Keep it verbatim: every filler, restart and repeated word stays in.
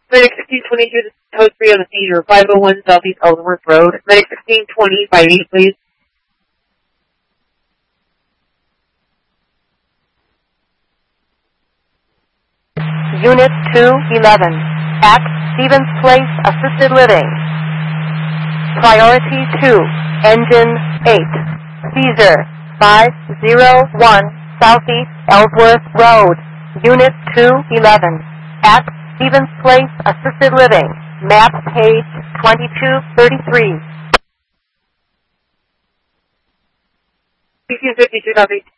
Medic sixteen twenty-two, this is code three on the seizure, five oh one Southeast Ellsworth Road. Medic sixteen twenty, by eight, please. Unit two eleven, at Stevens Place Assisted Living. Priority two, Engine eight. Seizure five oh one Southeast Ellsworth Road. Unit two eleven, at Stevens Place Assisted Living. Map page twenty-two thirty-three. sixteen fifty-two, Southeast.